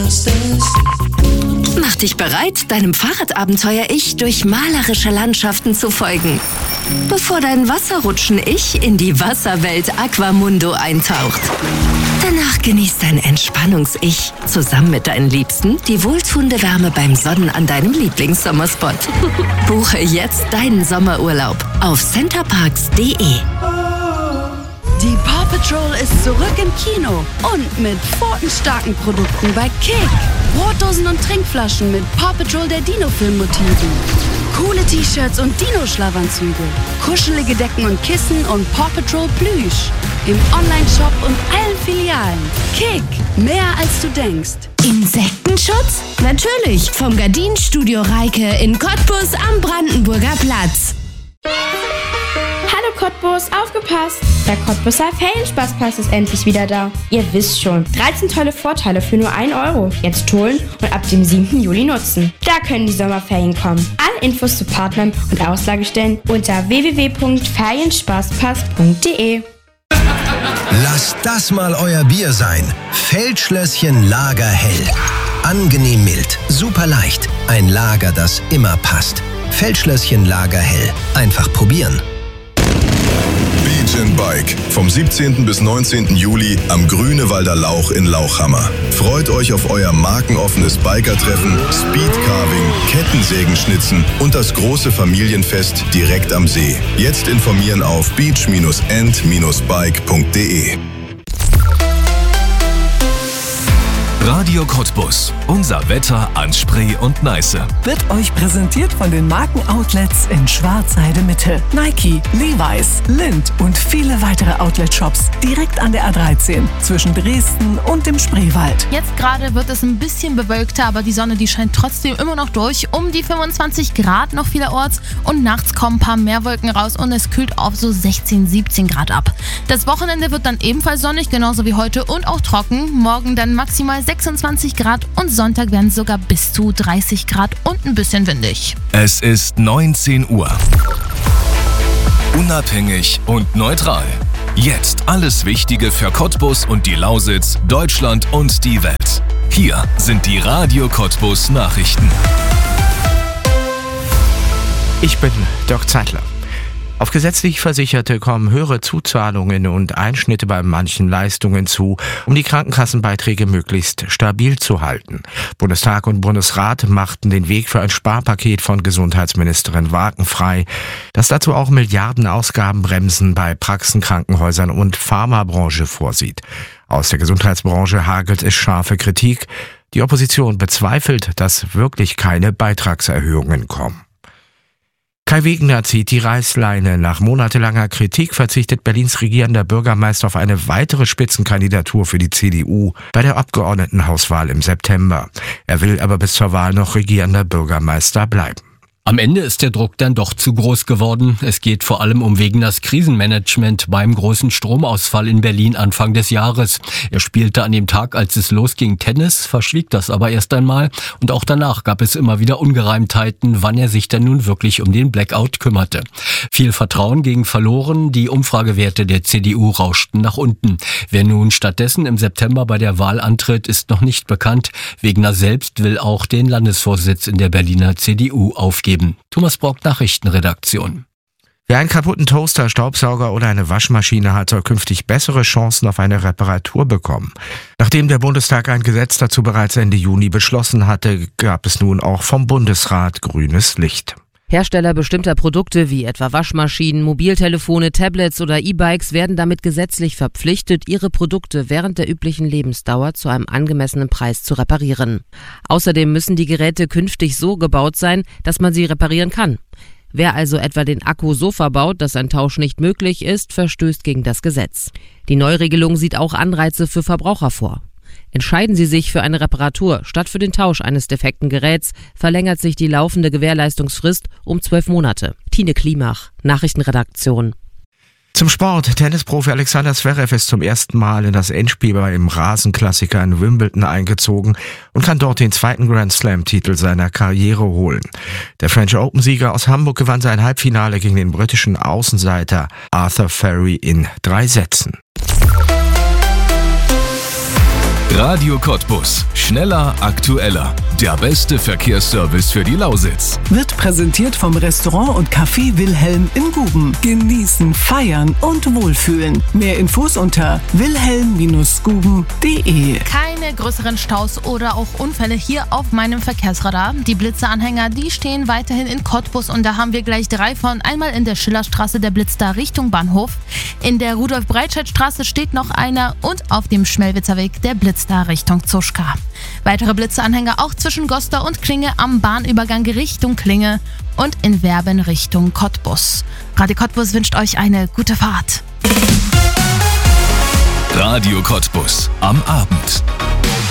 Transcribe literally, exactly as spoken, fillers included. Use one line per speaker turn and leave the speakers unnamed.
Mach dich bereit, deinem Fahrradabenteuer-Ich durch malerische Landschaften zu folgen, bevor dein Wasserrutschen-Ich in die Wasserwelt Aquamundo eintaucht. Danach genießt dein Entspannungs-Ich zusammen mit deinen Liebsten die wohltuende Wärme beim Sonnen an deinem Lieblingssommerspot. Buche jetzt deinen Sommerurlaub auf centerparks punkt de.
Die Paw Patrol ist zurück im Kino und mit pfotenstarken Produkten bei Kick. Brotdosen und Trinkflaschen mit Paw Patrol der Dino-Film-Motiven. Coole T-Shirts und Dino-Schlafanzüge. Kuschelige Decken und Kissen und Paw Patrol Plüsch. Im Online-Shop und allen Filialen. Kick, mehr als du denkst.
Insektenschutz? Natürlich, vom Gardinenstudio Reike in Cottbus am Brandenburger Platz.
Hallo Cottbus, aufgepasst! Der Cottbuser Ferienspaßpass ist endlich wieder da. Ihr wisst schon, dreizehn tolle Vorteile für nur ein Euro. Jetzt holen und ab dem siebten Juli nutzen. Da können die Sommerferien kommen. Alle Infos zu Partnern und Auslagestellen unter w w w punkt ferienspaßpass punkt de.
Lasst das mal euer Bier sein. Feldschlösschen Lagerhell. Angenehm mild, super leicht. Ein Lager, das immer passt. Feldschlösschen Lagerhell. Einfach probieren.
Beach and Bike. Vom siebzehnten bis neunzehnten Juli am Grünewalder Lauch in Lauchhammer. Freut euch auf euer markenoffenes Bikertreffen, Speedcarving, Kettensägenschnitzen und das große Familienfest direkt am See. Jetzt informieren auf beach and bike punkt de.
Radio Cottbus. Unser Wetter an Spree und Neiße.
Wird euch präsentiert von den Markenoutlets in Schwarzheide Mitte. Nike, Levi's, Lindt und viele weitere Outlet-Shops direkt an der A dreizehn zwischen Dresden und dem Spreewald.
Jetzt gerade wird es ein bisschen bewölkter, aber die Sonne, die scheint trotzdem immer noch durch. Um die fünfundzwanzig Grad noch vielerorts und nachts kommen ein paar mehr Wolken raus und es kühlt auf so sechzehn, siebzehn Grad ab. Das Wochenende wird dann ebenfalls sonnig, genauso wie heute und auch trocken. Morgen dann maximal sechsundzwanzig Grad und Sonntag werden es sogar bis zu dreißig Grad und ein bisschen windig.
Es ist neunzehn Uhr. Unabhängig und neutral. Jetzt alles Wichtige für Cottbus und die Lausitz, Deutschland und die Welt. Hier sind die Radio Cottbus Nachrichten.
Ich bin Dirk Zeitler. Auf gesetzlich Versicherte kommen höhere Zuzahlungen und Einschnitte bei manchen Leistungen zu, um die Krankenkassenbeiträge möglichst stabil zu halten. Bundestag und Bundesrat machten den Weg für ein Sparpaket von Gesundheitsministerin Wagen frei, das dazu auch Milliardenausgabenbremsen bei Praxen, Krankenhäusern und Pharmabranche vorsieht. Aus der Gesundheitsbranche hagelt es scharfe Kritik. Die Opposition bezweifelt, dass wirklich keine Beitragserhöhungen kommen. Kai Wegener zieht die Reißleine. Nach monatelanger Kritik verzichtet Berlins regierender Bürgermeister auf eine weitere Spitzenkandidatur für die C D U bei der Abgeordnetenhauswahl im September. Er will aber bis zur Wahl noch regierender Bürgermeister bleiben.
Am Ende ist der Druck dann doch zu groß geworden. Es geht vor allem um Wegeners Krisenmanagement beim großen Stromausfall in Berlin Anfang des Jahres. Er spielte an dem Tag, als es losging, Tennis, verschwieg das aber erst einmal. Und auch danach gab es immer wieder Ungereimtheiten, wann er sich denn nun wirklich um den Blackout kümmerte. Viel Vertrauen ging verloren, die Umfragewerte der C D U rauschten nach unten. Wer nun stattdessen im September bei der Wahl antritt, ist noch nicht bekannt. Wegener selbst will auch den Landesvorsitz in der Berliner C D U aufgeben. Thomas Brock, Nachrichtenredaktion.
Wer einen kaputten Toaster, Staubsauger oder eine Waschmaschine hat, soll künftig bessere Chancen auf eine Reparatur bekommen. Nachdem der Bundestag ein Gesetz dazu bereits Ende Juni beschlossen hatte, gab es nun auch vom Bundesrat grünes Licht.
Hersteller bestimmter Produkte wie etwa Waschmaschinen, Mobiltelefone, Tablets oder E-Bikes werden damit gesetzlich verpflichtet, ihre Produkte während der üblichen Lebensdauer zu einem angemessenen Preis zu reparieren. Außerdem müssen die Geräte künftig so gebaut sein, dass man sie reparieren kann. Wer also etwa den Akku so verbaut, dass ein Tausch nicht möglich ist, verstößt gegen das Gesetz. Die Neuregelung sieht auch Anreize für Verbraucher vor. Entscheiden Sie sich für eine Reparatur statt für den Tausch eines defekten Geräts, verlängert sich die laufende Gewährleistungsfrist um zwölf Monate. Tine Klimach, Nachrichtenredaktion.
Zum Sport. Tennisprofi Alexander Zverev ist zum ersten Mal in das Endspiel beim Rasenklassiker in Wimbledon eingezogen und kann dort den zweiten Grand-Slam-Titel seiner Karriere holen. Der French Open-Sieger aus Hamburg gewann sein Halbfinale gegen den britischen Außenseiter Arthur Ferry in drei Sätzen.
Radio Cottbus. Schneller, aktueller. Der beste Verkehrsservice für die Lausitz.
Wird präsentiert vom Restaurant und Café Wilhelm in Guben. Genießen, feiern und wohlfühlen. Mehr Infos unter wilhelm Bindestrich guben Punkt de.
Keine größeren Staus oder auch Unfälle hier auf meinem Verkehrsradar. Die Blitzeanhänger, die stehen weiterhin in Cottbus und da haben wir gleich drei von. Einmal in der Schillerstraße der Blitz da Richtung Bahnhof. In der Rudolf-Breitscheid-Straße steht noch einer und auf dem Schmelwitzer Weg der Blitz da Richtung Zuschka. Weitere Blitzeanhänger auch zwischen Goster und Klinge am Bahnübergang Richtung Klinge und in Werben Richtung Cottbus. Radio Cottbus wünscht euch eine gute Fahrt.
Radio Cottbus am Abend.